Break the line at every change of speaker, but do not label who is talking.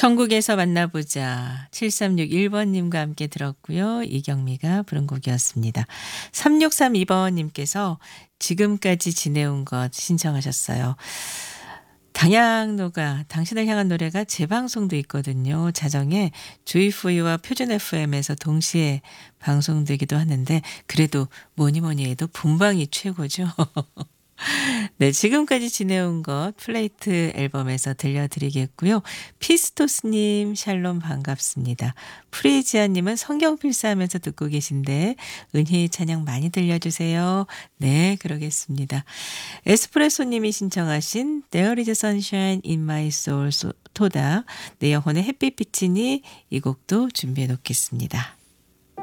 천국에서 만나보자. 7361번님과 함께 들었고요. 이경미가 부른 곡이었습니다. 3632번님께서 지금까지 지내온 것 신청하셨어요. 당양노가 당신을 향한 노래가 재방송도 있거든요. 자정에 조이포유와 표준 FM에서 동시에 방송되기도 하는데 그래도 뭐니 뭐니 해도 본방이 최고죠. 네, 지금까지 지내온 것 플레이트 앨범에서 들려드리겠고요. 피스토스님 샬롬 반갑습니다. 프리지아님은 성경 필사하면서 듣고 계신데 은혜의 찬양 많이 들려주세요. 네, 그러겠습니다. 에스프레소님이 신청하신 There is a sunshine in my soul 토다 내 영혼의 햇빛 비치니 이 곡도 준비해 놓겠습니다.